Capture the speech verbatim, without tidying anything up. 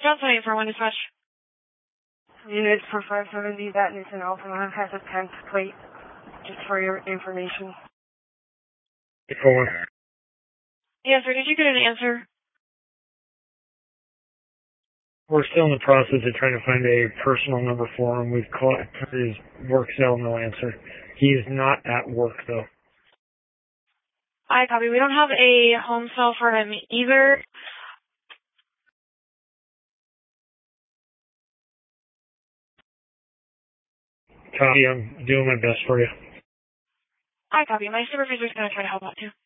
Johnson eight four one dispatch. Unit for five seventy, that Nissan Altima has a tenth plate, just for your information. eight four one. Yes, sir. Did you get an answer? We're still in the process of trying to find a personal number for him. We've called his work cell, no answer. He is not at work, though. I copy. We don't have a home cell for him either. Copy, I'm doing my best for you. I copy. My supervisor's going to try to help out, too.